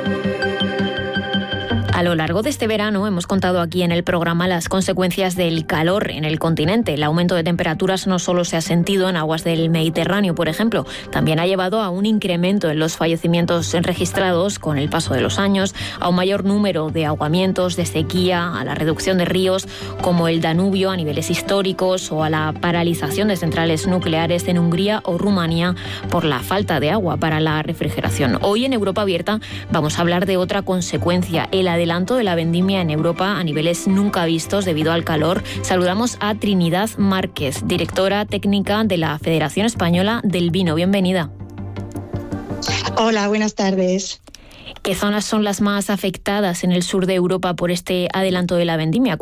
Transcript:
A lo largo de este verano hemos contado aquí en el programa las consecuencias del calor en el continente. El aumento de temperaturas no solo se ha sentido en aguas del Mediterráneo, por ejemplo, también ha llevado a un incremento en los fallecimientos registrados con el paso de los años, a un mayor número de ahogamientos, de sequía, a la reducción de ríos como el Danubio a niveles históricos o a la paralización de centrales nucleares en Hungría o Rumanía por la falta de agua para la refrigeración. Hoy en Europa Abierta vamos a hablar de otra consecuencia, el adelanto de la vendimia en Europa a niveles nunca vistos debido al calor. Saludamos a Trinidad Márquez, directora técnica de la Federación Española del Vino. Bienvenida. Hola, buenas tardes. ¿Qué zonas son las más afectadas en el sur de Europa por este adelanto de la vendimia?